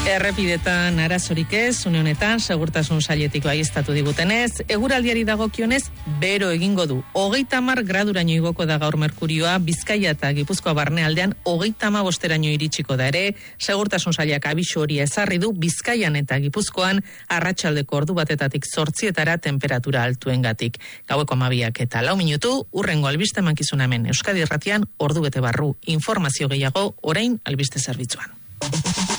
Errepidetan arazorik ez, une honetan segurtasun sailetik baieztatu digutenez, eguraldiari dagokionez bero egingo du. 30 graduraino igoko da gaur merkurioa, Bizkaia eta Gipuzkoa barnealdean 35eraino iritsiko da ere. Segurtasun sailak abisu horia ezarri du Bizkaian eta Gipuzkoan arratsaldeko ordu batetatik 8etara temperatura altuengatik. Gaueko 12:04, urrengo albiste emankizuna hemen Euskadi Irratian ordu bete barru. Informazio gehiago orain albiste zerbitzuan.